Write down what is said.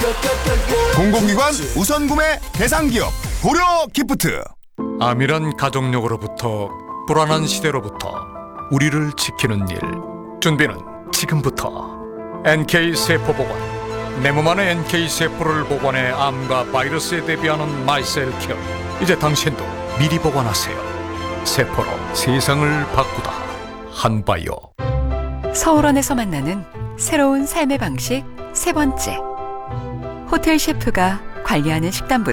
공공기관 우선 구매 대상 기업 고려 기프트. 암이란 가족력으로부터 불안한 시대로부터 우리를 지키는 일. 준비는 지금부터. NK세포보건. 내 몸 안의 NK세포를 복원해 암과 바이러스에 대비하는 마이셀케어. 이제 당신도 미리 복원하세요. 세포로 세상을 바꾸다. 한바이오. 서울원에서 만나는 새로운 삶의 방식 세 번째. 호텔 셰프가 관리하는 식단부터